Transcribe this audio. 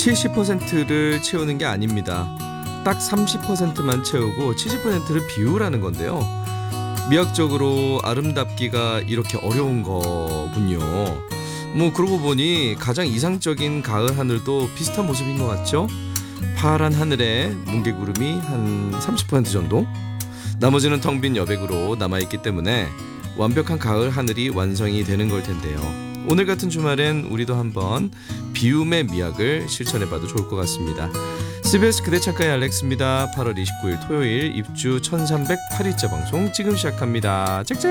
70%를 채우는 게 아닙니다. 딱 30%만 채우고 70%를 비우라는 건데요. 미학적으로 아름답기가 이렇게 어려운 거군요. 그러고 보니 가장 이상적인 가을 하늘도 비슷한 모습인 것 같죠? 파란 하늘에 뭉게구름이 한 30% 정도? 나머지는 텅 빈 여백으로 남아있기 때문에 완벽한 가을 하늘이 완성이 되는 걸 텐데요. 오늘 같은 주말엔 우리도 한번 비움의 미학을 실천해봐도 좋을 것 같습니다. CBS 그대 작가의 알렉스입니다. 8월 29일 토요일 입주 1308일째 방송 지금 시작합니다. 짝짝!